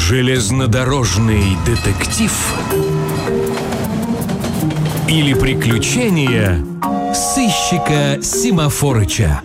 Железнодорожный детектив или приключения сыщика Семафорыча.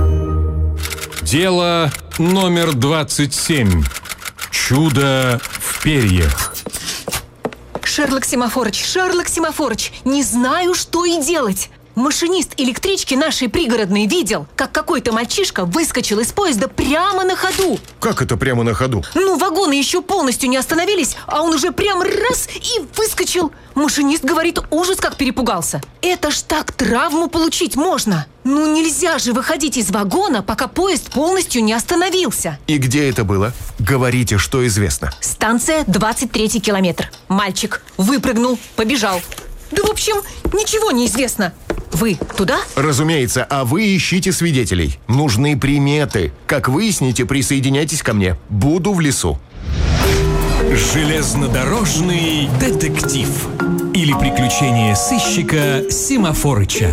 Дело номер 27. Чудо в перьях. Шерлок Семафорыч, не знаю, что и делать. Машинист электрички нашей пригородной видел, как какой-то мальчишка выскочил из поезда прямо на ходу. Как это прямо на ходу? Вагоны еще полностью не остановились, а он уже прям раз и выскочил. Машинист говорит, ужас как перепугался. Это ж так травму получить можно. Нельзя же выходить из вагона, пока поезд полностью не остановился. И где это было? Говорите, что известно. Станция 23-й километр. Мальчик выпрыгнул, побежал. Да, в общем, ничего не известно. Вы туда? Разумеется, а вы ищите свидетелей. Нужны приметы. Как выясните, присоединяйтесь ко мне. Буду в лесу. Железнодорожный детектив или приключения сыщика Семафорыча.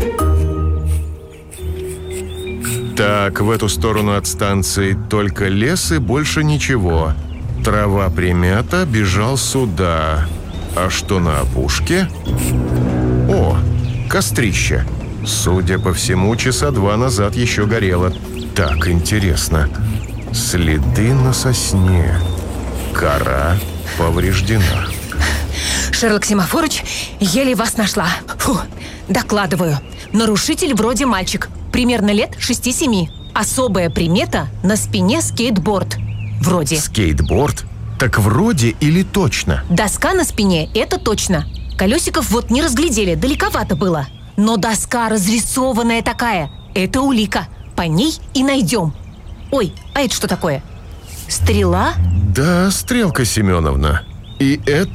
Так, в эту сторону от станции только лес и больше ничего. Трава примята, бежал сюда. А что на опушке? О, кострище. Судя по всему, часа 2 назад еще горело. Так, интересно. Следы на сосне. Кора повреждена. Шерлок Семафорыч, еле вас нашла. Докладываю. Нарушитель вроде мальчик. Примерно лет 6-7. Особая примета – на спине скейтборд. Вроде. Скейтборд? Так вроде или точно? Доска на спине – это точно. Колесиков не разглядели, далековато было. Но доска разрисованная такая. Это улика. По ней и найдем. Ой, а это что такое? Стрела? Да, стрелка Семеновна. И это